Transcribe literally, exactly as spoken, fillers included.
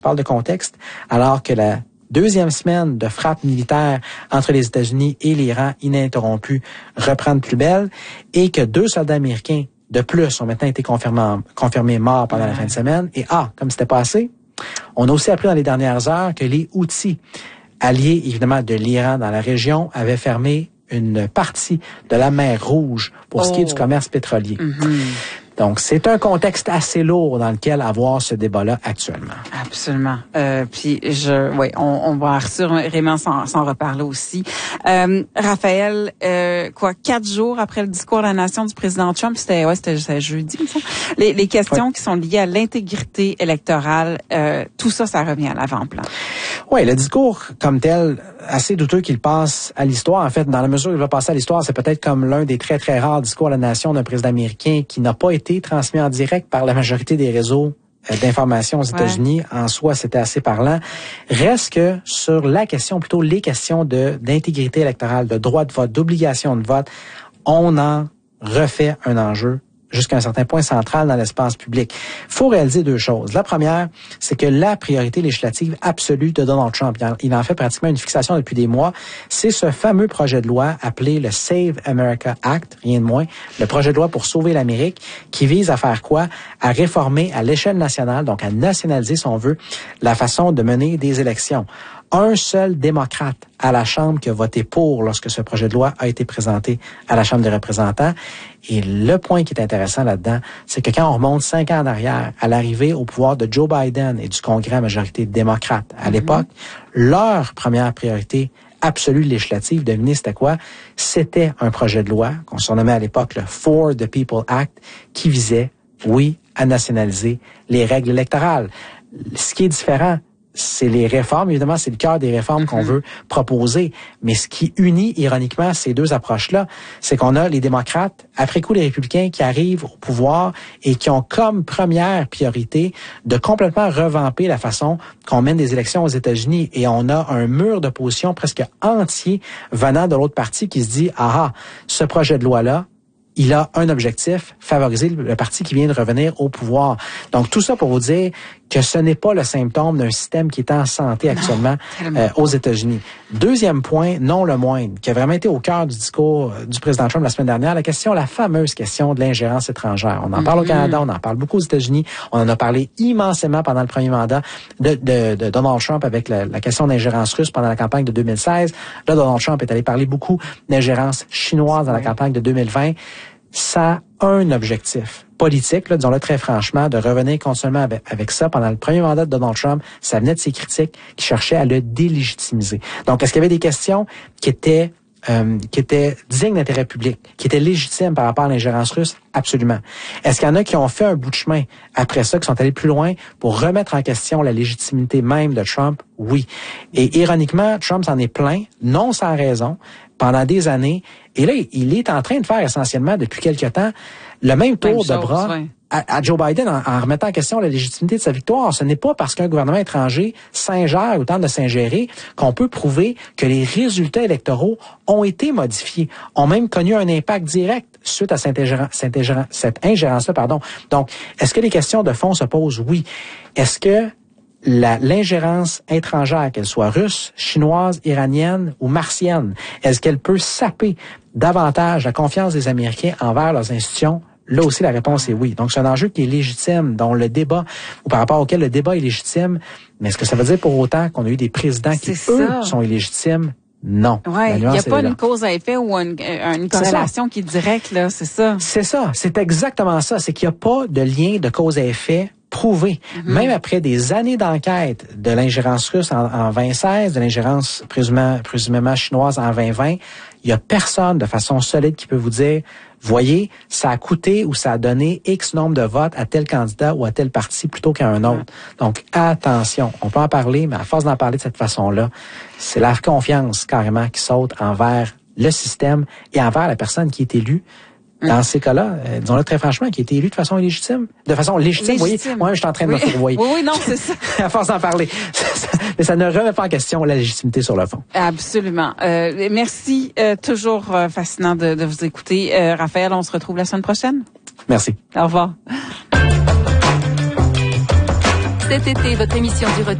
Je parle de contexte, alors que la deuxième semaine de frappe militaire entre les États-Unis et l'Iran ininterrompue reprend de plus belle et que deux soldats américains de plus ont maintenant été confirmés, confirmés morts pendant la fin de semaine. Et ah, comme c'était pas assez, on a aussi appris dans les dernières heures que les Houthis, alliés évidemment de l'Iran dans la région, avaient fermé une partie de la mer Rouge pour oh. ce qui est du commerce pétrolier. Mm-hmm. Donc, c'est un contexte assez lourd dans lequel avoir ce débat-là actuellement. Absolument. Euh, puis, je, oui, on, on va assurément s'en, s'en reparler aussi. Euh, Raphaël, euh, quoi, quatre jours après le discours à la nation du président Trump, c'était, ouais, c'était, c'était jeudi, ça. Les, les questions ouais. qui sont liées à l'intégrité électorale, euh, tout ça, ça revient à l'avant-plan. Oui, le discours comme tel, assez douteux qu'il passe à l'histoire. En fait, dans la mesure où il va passer à l'histoire, c'est peut-être comme l'un des très, très rares discours à la nation d'un président américain qui n'a pas été transmis en direct par la majorité des réseaux d'information aux États-Unis. Ouais. En soi, c'était assez parlant. Reste que sur la question, plutôt les questions de d'intégrité électorale, de droit de vote, d'obligation de vote, on en refait un enjeu jusqu'à un certain point central dans l'espace public. Il faut réaliser deux choses. La première, c'est que la priorité législative absolue de Donald Trump, il en fait pratiquement une fixation depuis des mois, c'est ce fameux projet de loi appelé le Save America Act, rien de moins, le projet de loi pour sauver l'Amérique, qui vise à faire quoi? À réformer à l'échelle nationale, donc à nationaliser, si on veut, la façon de mener des élections. Un seul démocrate à la Chambre qui a voté pour lorsque ce projet de loi a été présenté à la Chambre des représentants. Et le point qui est intéressant là-dedans, c'est que quand on remonte cinq ans en arrière, à l'arrivée au pouvoir de Joe Biden et du Congrès à majorité démocrate à mm-hmm. l'époque, leur première priorité absolue législative, devinez c'était quoi? C'était un projet de loi qu'on surnommait à l'époque le For the People Act qui visait, oui, à nationaliser les règles électorales. Ce qui est différent, c'est les réformes. Évidemment, c'est le cœur des réformes qu'on veut proposer. Mais ce qui unit, ironiquement, ces deux approches-là, c'est qu'on a les démocrates, après coup les républicains qui arrivent au pouvoir et qui ont comme première priorité de complètement revamper la façon qu'on mène des élections aux États-Unis. Et on a un mur d'opposition presque entier venant de l'autre parti qui se dit, ah ah, ce projet de loi-là, il a un objectif, favoriser le parti qui vient de revenir au pouvoir. Donc, tout ça pour vous dire que ce n'est pas le symptôme d'un système qui est en santé actuellement non, euh, aux États-Unis. Deuxième point, non le moindre, qui a vraiment été au cœur du discours du président Trump la semaine dernière, la question, la fameuse question de l'ingérence étrangère. On en mm-hmm. parle au Canada, on en parle beaucoup aux États-Unis, on en a parlé immensément pendant le premier mandat de, de, de Donald Trump avec la, la question d'ingérence russe pendant la campagne de deux mille seize. Là, Donald Trump est allé parler beaucoup d'ingérence chinoise dans la campagne de deux mille vingt. Ça a un objectif politique, là, disons-le très franchement, de revenir continuellement avec, avec ça. Pendant le premier mandat de Donald Trump, ça venait de ses critiques qui cherchaient à le délégitimiser. Donc, est-ce qu'il y avait des questions qui étaient euh, qui étaient dignes d'intérêt public, qui étaient légitimes par rapport à l'ingérence russe? Absolument. Est-ce qu'il y en a qui ont fait un bout de chemin après ça, qui sont allés plus loin pour remettre en question la légitimité même de Trump? Oui. Et ironiquement, Trump s'en est plaint, non sans raison, pendant des années. Et là, il est en train de faire essentiellement, depuis quelque temps, le même tour même de chose, bras ouais. à, à Joe Biden en, en remettant en question la légitimité de sa victoire. Ce n'est pas parce qu'un gouvernement étranger s'ingère ou tente de s'ingérer qu'on peut prouver que les résultats électoraux ont été modifiés, ont même connu un impact direct suite à cette, ingérence, cette, ingérence, cette ingérence-là. Pardon. Donc, est-ce que les questions de fond se posent? Oui. Est-ce que La, l'ingérence étrangère, qu'elle soit russe, chinoise, iranienne ou martienne, est-ce qu'elle peut saper davantage la confiance des Américains envers leurs institutions? Là aussi, la réponse est oui. Donc, c'est un enjeu qui est légitime, dont le débat, ou par rapport auquel le débat est légitime. Mais est-ce que ça veut dire pour autant qu'on a eu des présidents qui, c'est eux, ça. sont illégitimes? Non. Ouais, il n'y a pas une cause à effet ou une, une corrélation qui est directe, là, c'est ça. C'est ça. C'est exactement ça. C'est qu'il n'y a pas de lien de cause à effet prouvé. Mm-hmm. Même après des années d'enquête de l'ingérence russe en, en vingt seize, de l'ingérence présumément, présumément chinoise en vingt vingt, il y a personne de façon solide qui peut vous dire, voyez, ça a coûté ou ça a donné X nombre de votes à tel candidat ou à tel parti plutôt qu'à un autre. Mm-hmm. Donc, attention, on peut en parler, mais à force d'en parler de cette façon-là, c'est la confiance carrément qui saute envers le système et envers la personne qui est élue. Dans ces cas-là, euh, disons-le très franchement, qui a été élu de façon illégitime. De façon légitime, vous voyez. Moi, je suis en train de oui. me fourvoyer. Oui, oui, non, c'est ça. À force d'en parler. Mais ça ne remet pas en question la légitimité sur le fond. Absolument. Euh, merci. Euh, toujours euh, fascinant de, de vous écouter. Euh, Raphaël, on se retrouve la semaine prochaine. Merci. Au revoir. Cet été, votre émission du retour